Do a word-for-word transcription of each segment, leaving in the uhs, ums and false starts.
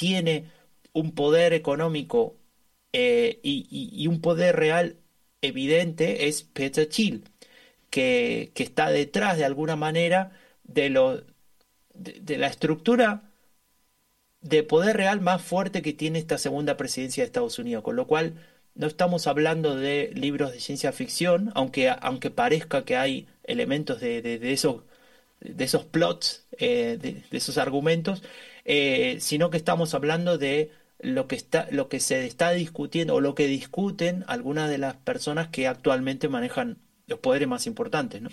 tiene un poder económico eh, y, y- y un poder real evidente es Peter Thiel, que, que está detrás de alguna manera de, lo, de, de la estructura de poder real más fuerte que tiene esta segunda presidencia de Estados Unidos, con lo cual no estamos hablando de libros de ciencia ficción, aunque, aunque parezca que hay elementos de, de- de esos, de esos plots, eh, de, de esos argumentos, eh, sino que estamos hablando de lo que está, lo que se está discutiendo o lo que discuten algunas de las personas que actualmente manejan los poderes más importantes, ¿no?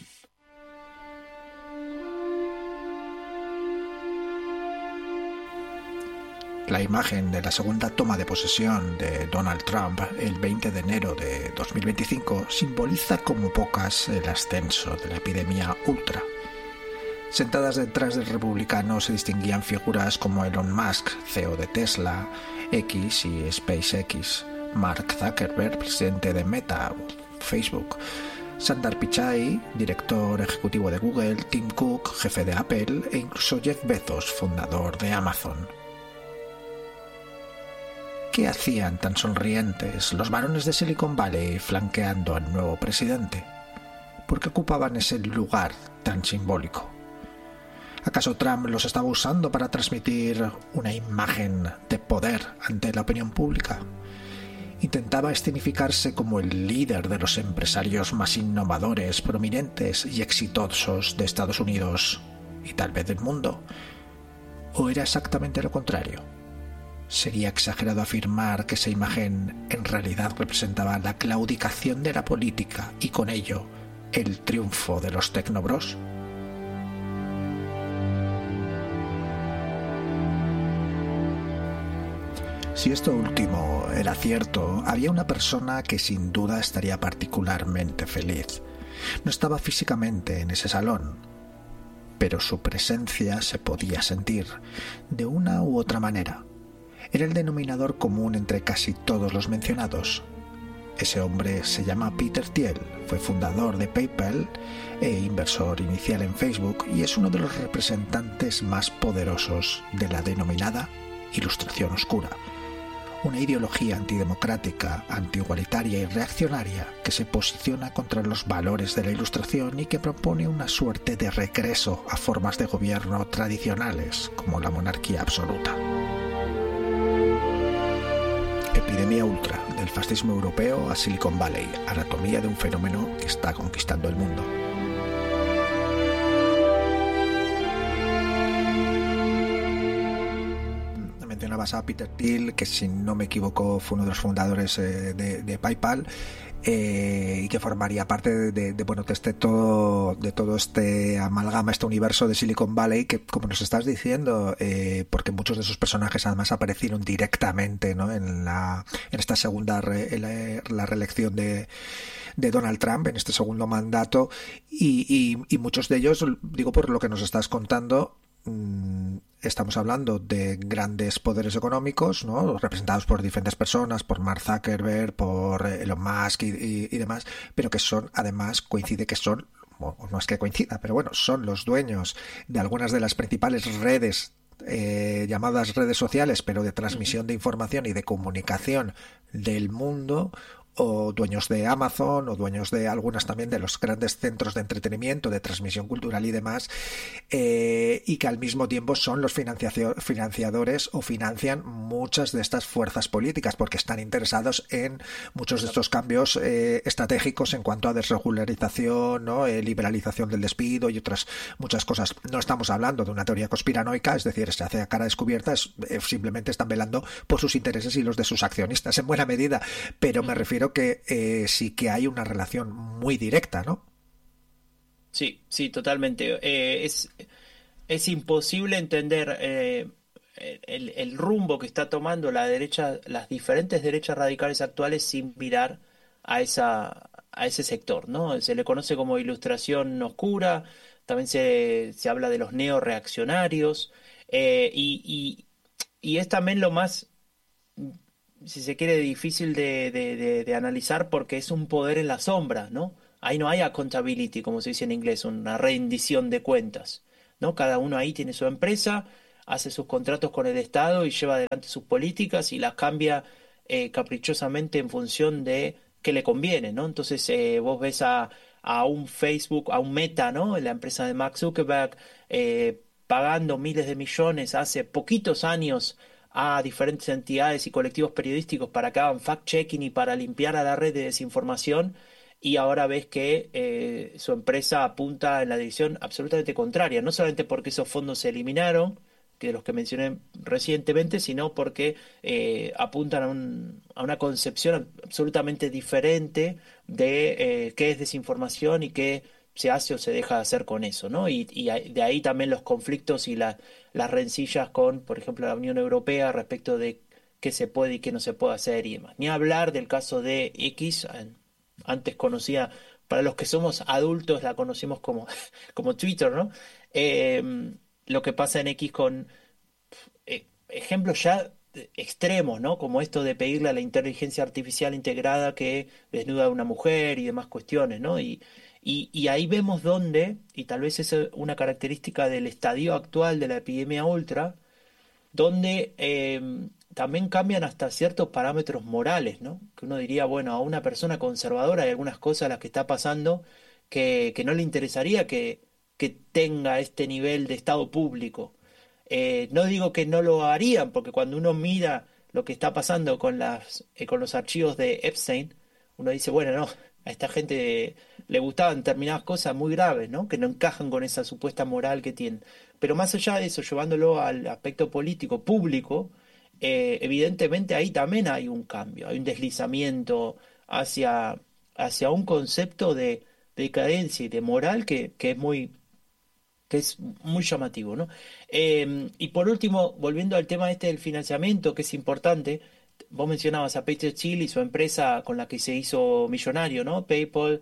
La imagen de la segunda toma de posesión de Donald Trump el veinte de enero de dos mil veinticinco simboliza como pocas el ascenso de la epidemia ultra. Sentadas detrás del republicano se distinguían figuras como Elon Musk, C E O de Tesla, X y SpaceX, Mark Zuckerberg, presidente de Meta, Facebook, Sundar Pichai, director ejecutivo de Google, Tim Cook, jefe de Apple, e incluso Jeff Bezos, fundador de Amazon. ¿Qué hacían tan sonrientes los varones de Silicon Valley flanqueando al nuevo presidente? ¿Por qué ocupaban ese lugar tan simbólico? ¿Acaso Trump los estaba usando para transmitir una imagen de poder ante la opinión pública? ¿Intentaba escenificarse como el líder de los empresarios más innovadores, prominentes y exitosos de Estados Unidos y tal vez del mundo? ¿O era exactamente lo contrario? ¿Sería exagerado afirmar que esa imagen en realidad representaba la claudicación de la política y con ello el triunfo de los tecnobros? Si esto último era cierto, había una persona que sin duda estaría particularmente feliz. No estaba físicamente en ese salón, pero su presencia se podía sentir de una u otra manera. Era el denominador común entre casi todos los mencionados. Ese hombre se llama Peter Thiel, fue fundador de PayPal e inversor inicial en Facebook y es uno de los representantes más poderosos de la denominada Ilustración Oscura, una ideología antidemocrática, antiigualitaria y reaccionaria que se posiciona contra los valores de la Ilustración y que propone una suerte de regreso a formas de gobierno tradicionales como la monarquía absoluta. Epidemia ultra, del fascismo europeo a Silicon Valley, anatomía de un fenómeno que está conquistando el mundo. Mencionabas a Peter Thiel, que si no me equivoco fue uno de los fundadores eh, de, de PayPal, eh, y que formaría parte de, de, de bueno de este todo de todo este amalgama, este universo de Silicon Valley, que como nos estás diciendo, eh, porque muchos de sus personajes además aparecieron directamente, ¿no?, en la en esta segunda re, en la, la reelección de de Donald Trump, en este segundo mandato, y, y, y muchos de ellos, digo, por lo que nos estás contando, estamos hablando de grandes poderes económicos, ¿no?, representados por diferentes personas, por Mark Zuckerberg, por Elon Musk y, y, y demás, pero que son, además, coincide que son, bueno, no es que coincida, pero bueno, son los dueños de algunas de las principales redes eh, llamadas redes sociales, pero de transmisión de información y de comunicación del mundo, o dueños de Amazon, o dueños de algunas también de los grandes centros de entretenimiento, de transmisión cultural y demás, eh, y que al mismo tiempo son los financiadores o financian muchas de estas fuerzas políticas, porque están interesados en muchos de estos cambios eh, estratégicos en cuanto a desregularización, ¿no?, eh, liberalización del despido y otras muchas cosas. No estamos hablando de una teoría conspiranoica, es decir, se hace a cara descubierta, es, eh, simplemente están velando por sus intereses y los de sus accionistas en buena medida, pero me refiero que eh, sí que hay una relación muy directa, ¿no? Sí, sí, totalmente. Eh, es, es imposible entender eh, el, el rumbo que está tomando la derecha, las diferentes derechas radicales actuales sin mirar a esa, a ese sector, ¿no? Se le conoce como ilustración oscura, también se, se habla de los neoreaccionarios, eh, y, y, y es también lo más, si se quiere, difícil de, de, de, de analizar porque es un poder en la sombra, ¿no? Ahí no hay accountability, como se dice en inglés, una rendición de cuentas, ¿no? Cada uno ahí tiene su empresa, hace sus contratos con el Estado y lleva adelante sus políticas y las cambia eh, caprichosamente en función de qué le conviene, ¿no? Entonces eh, vos ves a, a un Facebook, a un Meta, ¿no? La empresa de Mark Zuckerberg, eh, pagando miles de millones hace poquitos años a diferentes entidades y colectivos periodísticos para que hagan fact-checking y para limpiar a la red de desinformación, y ahora ves que eh, su empresa apunta en la dirección absolutamente contraria, no solamente porque esos fondos se eliminaron, que de los que mencioné recientemente, sino porque eh, apuntan a, un- a una concepción absolutamente diferente de eh, qué es desinformación y qué se hace o se deja de hacer con eso, ¿no? Y, y ahí- de ahí también los conflictos y la- las rencillas con, por ejemplo, la Unión Europea respecto de qué se puede y qué no se puede hacer y demás. Ni hablar del caso de X, an- antes conocida, para los que somos adultos la conocimos como, como Twitter, ¿no? Em, lo que pasa en X con eh, ejemplos ya eh, extremos, ¿no? Como esto de pedirle a la inteligencia artificial integrada que desnuda a una mujer y demás cuestiones, ¿no? Y, y, y ahí vemos dónde, y tal vez es eh, una característica del estadio actual de la epidemia ultra, donde eh, también cambian hasta ciertos parámetros morales, ¿no? Que uno diría, bueno, a una persona conservadora hay algunas cosas a las que está pasando que, que no le interesaría que, que tenga este nivel de estado público. Eh, no digo que no lo harían, porque cuando uno mira lo que está pasando con las, eh, con los archivos de Epstein, uno dice, bueno, no, a esta gente le gustaban determinadas cosas muy graves, ¿no? Que no encajan con esa supuesta moral que tienen. Pero más allá de eso, llevándolo al aspecto político, público, eh, evidentemente ahí también hay un cambio, hay un deslizamiento hacia, hacia un concepto de, de decadencia y de moral que, que es muy, que es muy llamativo, ¿no? Eh, y por último, volviendo al tema este del financiamiento, que es importante, vos mencionabas a Peter Thiel y su empresa con la que se hizo millonario, ¿no? PayPal.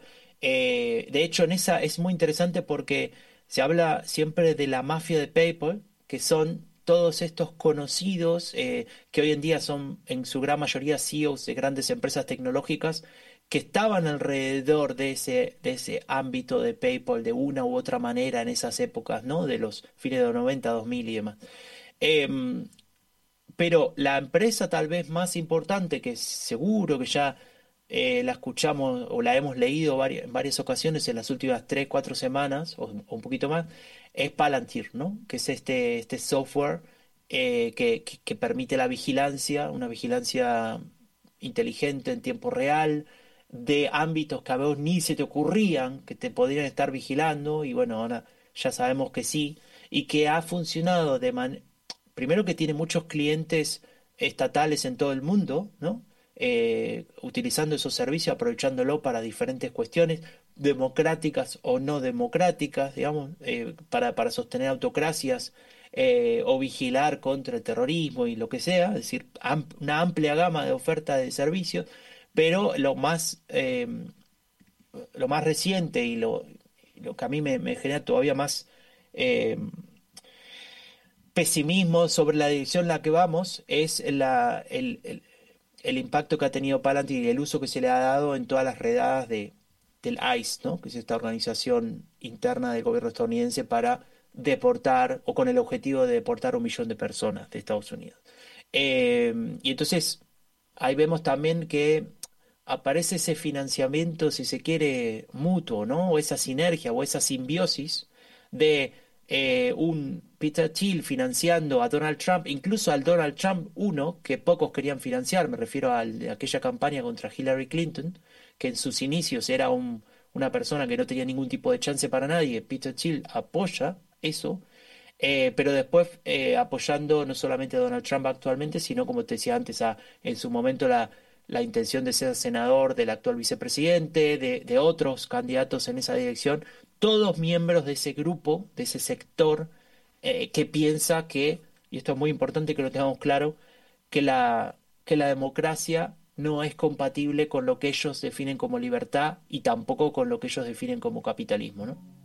Eh, de hecho, en esa es muy interesante porque se habla siempre de la mafia de PayPal, que son todos estos conocidos eh, que hoy en día son en su gran mayoría C E Os de grandes empresas tecnológicas que estaban alrededor de ese, de ese ámbito de PayPal de una u otra manera en esas épocas, ¿no? De los fines de los noventa, dos mil y demás. Em, pero la empresa tal vez más importante, que seguro que ya eh, la escuchamos o la hemos leído vari- en varias ocasiones en las últimas tres, cuatro semanas o, o un poquito más, es Palantir, ¿no? Que es este, este software eh, que, que que permite la vigilancia, una vigilancia inteligente en tiempo real de ámbitos que a vos ni se te ocurrían que te podrían estar vigilando, y bueno, ahora ya sabemos que sí, y que ha funcionado de manera, primero que tiene muchos clientes estatales en todo el mundo, ¿no? Eh, utilizando esos servicios, aprovechándolo para diferentes cuestiones, democráticas o no democráticas, digamos, eh, para, para sostener autocracias eh, o vigilar contra el terrorismo y lo que sea, es decir, am- una amplia gama de oferta de servicios, pero lo más, eh, lo más reciente y lo, lo que a mí me, me genera todavía más eh, pesimismo sobre la dirección en la que vamos es la, el, el- el impacto que ha tenido Palantir y el uso que se le ha dado en todas las redadas de, del ICE, ¿no? Que es esta organización interna del gobierno estadounidense para deportar o con el objetivo de deportar un millón de personas de Estados Unidos. Eh, y entonces ahí vemos también que aparece ese financiamiento, si se quiere, mutuo, ¿no? O esa sinergia o esa simbiosis de eh, un Peter Thiel financiando a Donald Trump, incluso al Donald Trump uno, que pocos querían financiar, me refiero al- a aquella campaña contra Hillary Clinton, que en sus inicios era un- una persona que no tenía ningún tipo de chance para nadie. Peter Thiel apoya eso, eh, pero después eh, apoyando no solamente a Donald Trump actualmente, sino como te decía antes, a, en su momento la, la intención de ser senador del actual vicepresidente, de, de otros candidatos en esa dirección, todos miembros de ese grupo, de ese sector, eh, que piensa que, y esto es muy importante que lo tengamos claro, que la, que la democracia no es compatible con lo que ellos definen como libertad y tampoco con lo que ellos definen como capitalismo, ¿no?